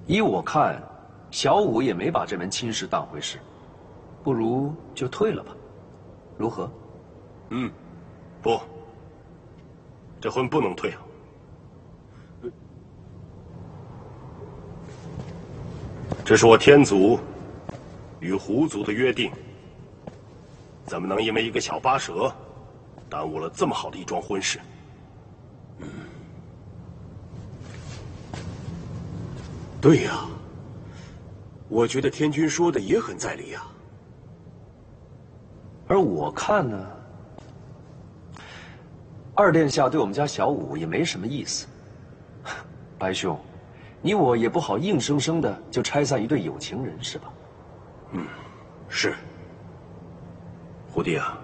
依我看，小五也没把这门亲事当回事，不如就退了吧，如何？ 不，这婚不能退啊！这是我天族与狐族的约定，怎么能因为一个小八蛇，耽误了这么好的一桩婚事？ 对呀，我觉得天君说的也很在理啊。 而我看呢，二殿下对我们家小五也没什么意思。白兄，你我也不好硬生生的就拆散一对有情人，是吧？ 是。虎弟啊，